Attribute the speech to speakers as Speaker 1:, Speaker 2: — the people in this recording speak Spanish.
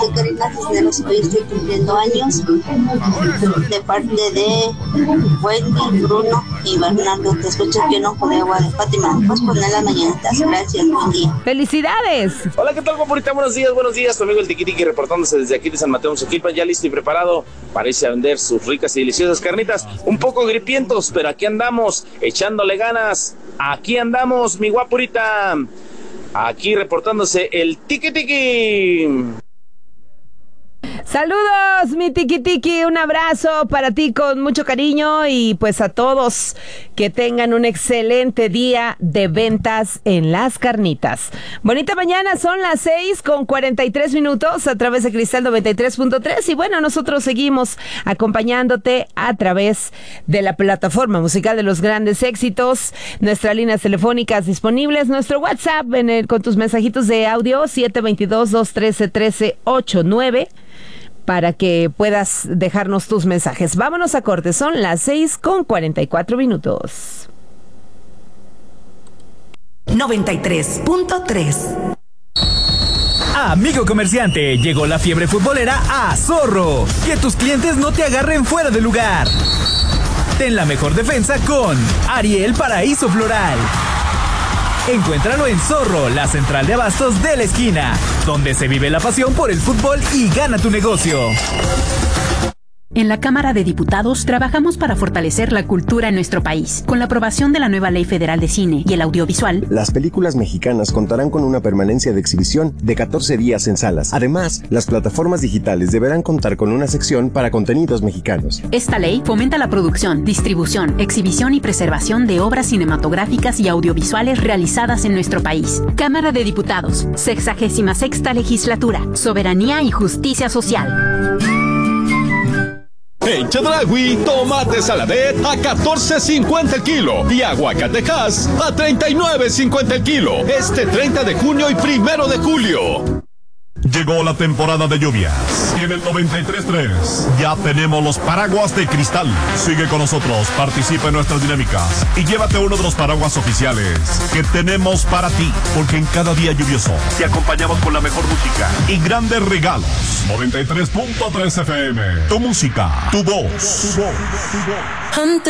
Speaker 1: Karina Cisneros, hoy estoy cumpliendo años de parte de Wendy, Bruno y Bernardo. Te escucho aquí en Ojo de Agua de Fátima. Pues poner las mañanitas. Gracias, buen día.
Speaker 2: ¡Felicidades!
Speaker 3: Hola, ¿qué tal, guapurita? Buenos días. Tu amigo el Tiki reportándose desde aquí de San Mateo, Xochipán, ya listo y preparado para irse a vender sus ricas y deliciosas carnitas. Un poco gripientos, pero aquí andamos, echándole ganas. Aquí andamos, mi guapurita. Aquí reportándose el Tiki.
Speaker 2: Saludos, mi tiki, un abrazo para ti con mucho cariño y pues a todos que tengan un excelente día de ventas en las carnitas. Bonita mañana, son las 6:43 a través de Cristal 93.3 y bueno, nosotros seguimos acompañándote a través de la plataforma musical de los grandes éxitos, nuestras líneas telefónicas disponibles, nuestro WhatsApp con tus mensajitos de audio 722-213-1389 para que puedas dejarnos tus mensajes. Vámonos a corte, son las 6:44.
Speaker 4: 93.3.
Speaker 5: Amigo comerciante, llegó la fiebre futbolera a Zorro. Que tus clientes no te agarren fuera de lugar. Ten la mejor defensa con Ariel Paraíso Floral. Encuéntralo en Zorro, la central de abastos de la esquina, donde se vive la pasión por el fútbol y gana tu negocio.
Speaker 6: En la Cámara de Diputados trabajamos para fortalecer la cultura en nuestro país. Con la aprobación de la nueva Ley Federal de Cine y el Audiovisual,
Speaker 7: las películas mexicanas contarán con una permanencia de exhibición de 14 días en salas. Además, las plataformas digitales deberán contar con una sección para contenidos mexicanos.
Speaker 6: Esta ley fomenta la producción, distribución, exhibición y preservación de obras cinematográficas y audiovisuales realizadas en nuestro país. Cámara de Diputados, 66ª Legislatura, Soberanía y Justicia Social.
Speaker 8: En Chedraui, tomate saladet a $14.50 el kilo y aguacatejas a $39.50 el kilo. Este 30 de junio y 1 de julio.
Speaker 9: Llegó la temporada de lluvias y en el 93.3 ya tenemos los paraguas de Cristal. Sigue con nosotros, participa en nuestras dinámicas y llévate uno de los paraguas oficiales que tenemos para ti, porque en cada día lluvioso te acompañamos con la mejor música y grandes regalos. 93.3 FM, tu música, tu voz.